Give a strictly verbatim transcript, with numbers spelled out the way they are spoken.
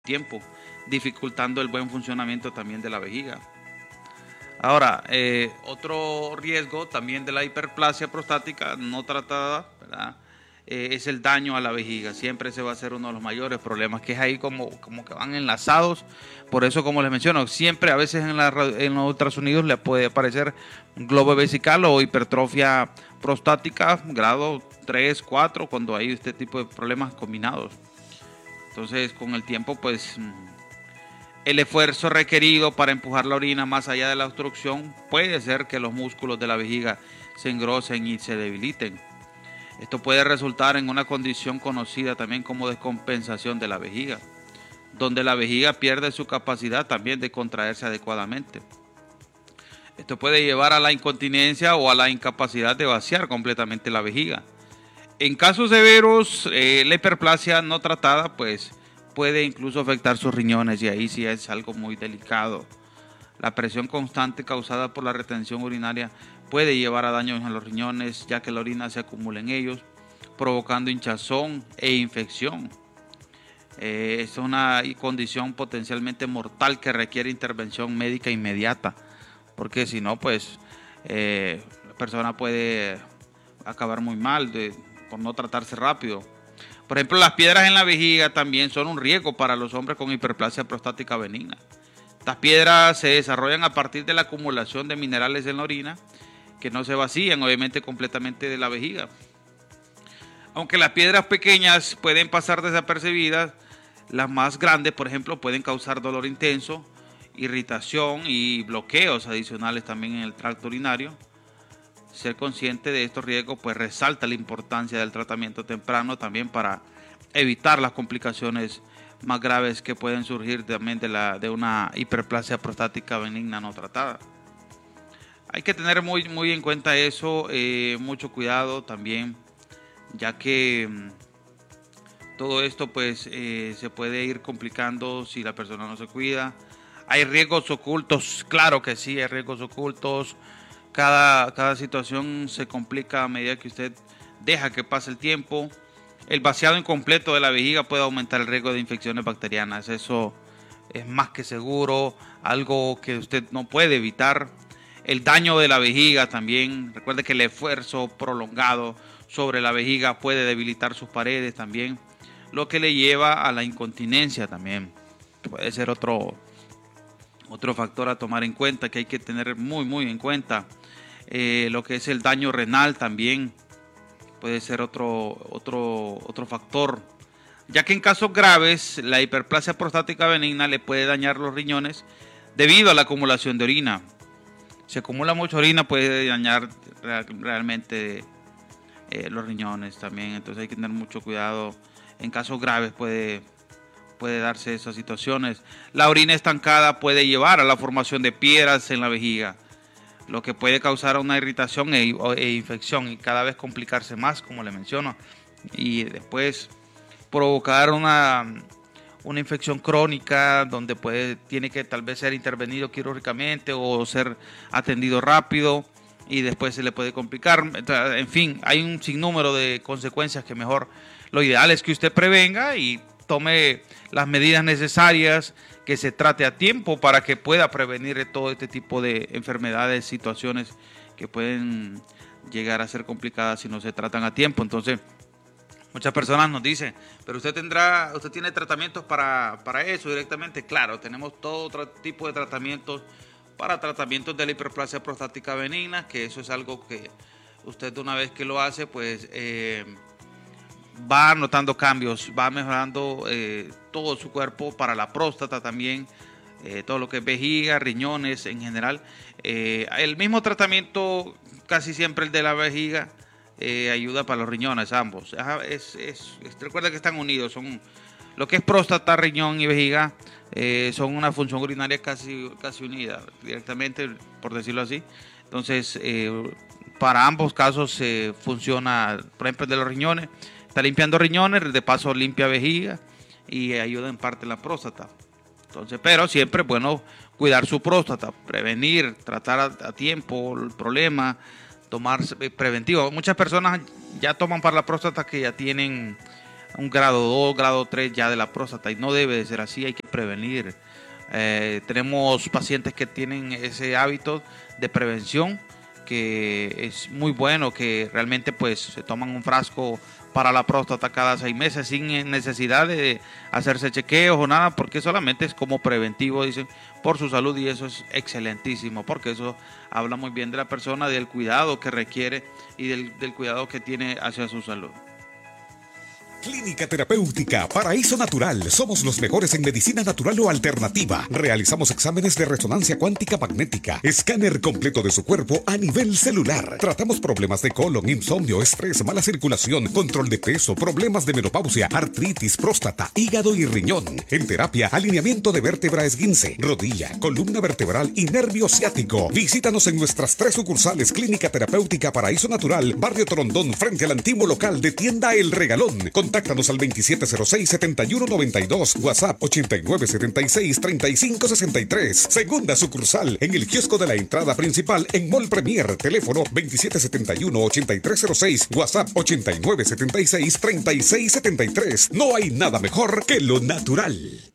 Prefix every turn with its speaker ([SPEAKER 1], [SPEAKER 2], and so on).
[SPEAKER 1] tiempo, dificultando el buen funcionamiento también de la vejiga. Ahora, eh, otro riesgo también de la hiperplasia prostática no tratada, ¿verdad? Eh, es el daño a la vejiga. Siempre se va a ser uno de los mayores problemas, que es ahí como, como que van enlazados. Por eso, como les menciono, siempre a veces en, la, en los ultrasonidos le puede aparecer globo vesical o hipertrofia prostática, grado tres, cuatro, cuando hay este tipo de problemas combinados. Entonces, con el tiempo, pues el esfuerzo requerido para empujar la orina más allá de la obstrucción puede ser que los músculos de la vejiga se engrosen y se debiliten. Esto puede resultar en una condición conocida también como descompensación de la vejiga, donde la vejiga pierde su capacidad también de contraerse adecuadamente. Esto puede llevar a la incontinencia o a la incapacidad de vaciar completamente la vejiga. En casos severos, eh, la hiperplasia no tratada, pues puede incluso afectar sus riñones, y ahí sí es algo muy delicado. La presión constante causada por la retención urinaria puede llevar a daños en los riñones, ya que la orina se acumula en ellos, provocando hinchazón e infección. Eh, es una condición potencialmente mortal que requiere intervención médica inmediata, porque si no, pues eh, la persona puede acabar muy mal de, por no tratarse rápido. Por ejemplo, las piedras en la vejiga también son un riesgo para los hombres con hiperplasia prostática benigna. Estas piedras se desarrollan a partir de la acumulación de minerales en la orina, que no se vacían obviamente completamente de la vejiga. Aunque las piedras pequeñas pueden pasar desapercibidas, las más grandes, por ejemplo, pueden causar dolor intenso, irritación y bloqueos adicionales también en el tracto urinario. Ser consciente de estos riesgos pues resalta la importancia del tratamiento temprano también para evitar las complicaciones más graves que pueden surgir también de, la, de una hiperplasia prostática benigna no tratada. Hay que tener muy, muy en cuenta eso, eh, mucho cuidado también, ya que mmm, todo esto pues eh, se puede ir complicando si la persona no se cuida. Hay riesgos ocultos, claro que sí, hay riesgos ocultos. Cada, cada situación se complica a medida que usted deja que pase el tiempo. El vaciado incompleto de la vejiga puede aumentar el riesgo de infecciones bacterianas. Eso es más que seguro, algo que usted no puede evitar. El daño de la vejiga también. Recuerde que el esfuerzo prolongado sobre la vejiga puede debilitar sus paredes también, lo que le lleva a la incontinencia también. Puede ser otro, otro factor a tomar en cuenta, que hay que tener muy, muy en cuenta. Eh, lo que es el daño renal también puede ser otro, otro, otro factor, ya que en casos graves la hiperplasia prostática benigna le puede dañar los riñones debido a la acumulación de orina. Si acumula mucha orina puede dañar real, realmente eh, los riñones también, entonces hay que tener mucho cuidado. En casos graves puede, puede darse esas situaciones. La orina estancada puede llevar a la formación de piedras en la vejiga, lo que puede causar una irritación e, e infección y cada vez complicarse más, como le menciono, y después provocar una, una infección crónica donde puede, tiene que tal vez ser intervenido quirúrgicamente o ser atendido rápido, y después se le puede complicar. En fin, hay un sinnúmero de consecuencias que mejor, lo ideal es que usted prevenga y tome las medidas necesarias, que se trate a tiempo para que pueda prevenir todo este tipo de enfermedades, situaciones que pueden llegar a ser complicadas si no se tratan a tiempo. Entonces, muchas personas nos dicen, pero usted tendrá, usted tiene tratamientos para, para eso directamente. Claro, tenemos todo otro tipo de tratamientos para tratamientos de la hiperplasia prostática benigna, que eso es algo que usted una vez que lo hace, pues eh, va notando cambios, va mejorando eh, todo su cuerpo, para la próstata también, eh, todo lo que es vejiga, riñones en general. Eh, el mismo tratamiento, casi siempre el de la vejiga, eh, ayuda para los riñones, ambos. Es, es, es, recuerda que están unidos, son lo que es próstata, riñón y vejiga, eh, son una función urinaria casi, casi unida, directamente, por decirlo así. Entonces, eh, para ambos casos eh, funciona, por ejemplo, el de los riñones. Está limpiando riñones, de paso limpia vejiga y ayuda en parte la próstata. Entonces, pero siempre es bueno cuidar su próstata, prevenir, tratar a, a tiempo el problema, tomar preventivo. Muchas personas ya toman para la próstata que ya tienen un grado dos, grado tres ya de la próstata, y no debe de ser así, hay que prevenir. Eh, tenemos pacientes que tienen ese hábito de prevención, que es muy bueno, que realmente pues se toman un frasco para la próstata cada seis meses sin necesidad de hacerse chequeos o nada, porque solamente es como preventivo, dicen, por su salud, y eso es excelentísimo, porque eso habla muy bien de la persona, del cuidado que requiere y del, del cuidado que tiene hacia su salud.
[SPEAKER 2] Clínica Terapéutica Paraíso Natural. Somos los mejores en medicina natural o alternativa. Realizamos exámenes de resonancia cuántica magnética, escáner completo de su cuerpo a nivel celular. Tratamos problemas de colon, insomnio, estrés, mala circulación, control de peso, problemas de menopausia, artritis, próstata, hígado y riñón. En terapia, alineamiento de vértebra esguince, rodilla, columna vertebral y nervio ciático. Visítanos en nuestras tres sucursales. Clínica Terapéutica Paraíso Natural, Barrio Torondón, frente al antiguo local de Tienda El Regalón. Contáctanos al veintisiete cero seis, setenta y uno noventa y dos, WhatsApp ochenta y nueve setenta y seis, treinta y cinco sesenta y tres. Segunda sucursal en el kiosco de la entrada principal en Mall Premier. Teléfono veintisiete setenta y uno, ochenta y tres cero seis, WhatsApp ochenta y nueve setenta y seis, treinta y seis setenta y tres. No hay nada mejor que lo natural.